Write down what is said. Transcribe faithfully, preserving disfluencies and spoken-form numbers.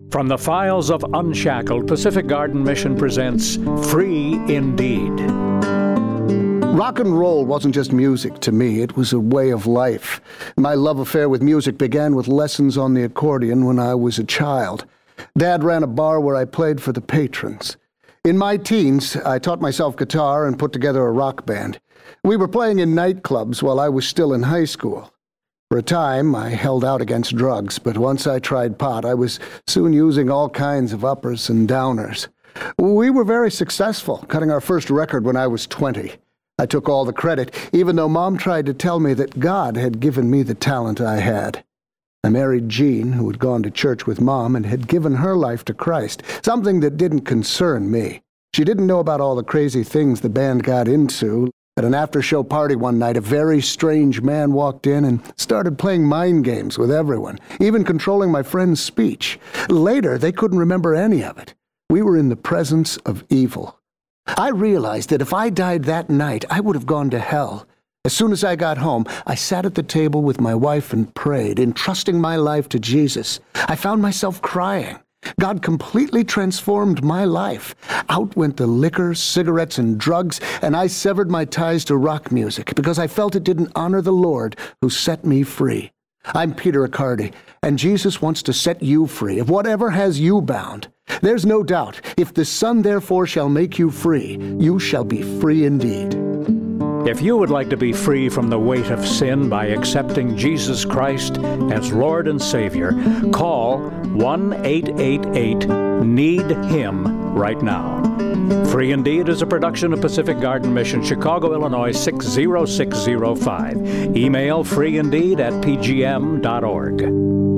From the files of Unshackled, Pacific Garden Mission presents Free Indeed. Rock and roll wasn't just music to me, it was a way of life. My love affair with music began with lessons on the accordion when I was a child. Dad ran a bar where I played for the patrons. In my teens, I taught myself guitar and put together a rock band. We were playing in nightclubs while I was still in high school. For a time, I held out against drugs, but once I tried pot, I was soon using all kinds of uppers and downers. We were very successful, cutting our first record when I was twenty. I took all the credit, even though Mom tried to tell me that God had given me the talent I had. I married Jean, who had gone to church with Mom and had given her life to Christ, something that didn't concern me. She didn't know about all the crazy things the band got into. At an after-show party one night, a very strange man walked in and started playing mind games with everyone, even controlling my friend's speech. Later, they couldn't remember any of it. We were in the presence of evil. I realized that if I died that night, I would have gone to hell. As soon as I got home, I sat at the table with my wife and prayed, entrusting my life to Jesus. I found myself crying. God completely transformed my life. Out went the liquor, cigarettes, and drugs, and I severed my ties to rock music because I felt it didn't honor the Lord who set me free. I'm Peter Accardi, and Jesus wants to set you free of whatever has you bound. There's no doubt, if the Son therefore shall make you free, you shall be free indeed. If you would like to be free from the weight of sin by accepting Jesus Christ as Lord and Savior, call one eight eight eight, need him right now. Free Indeed is a production of Pacific Garden Mission, Chicago, Illinois six zero six zero five. Email freeindeed at p g m dot org.